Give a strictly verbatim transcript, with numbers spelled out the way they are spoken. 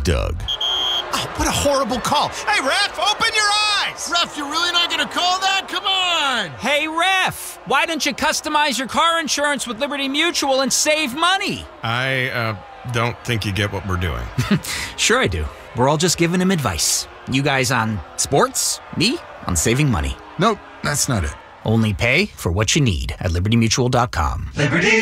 Doug. Oh, what a horrible call. Hey, ref, open your eyes! Ref, you're really not going to call that? Come on! Hey, ref, why don't you customize your car insurance with Liberty Mutual and save money? I, uh, don't think you get what we're doing. Sure I do. We're all just giving him advice. You guys on sports, me on saving money. Nope, that's not it. Only pay for what you need at liberty mutual dot com. Liberty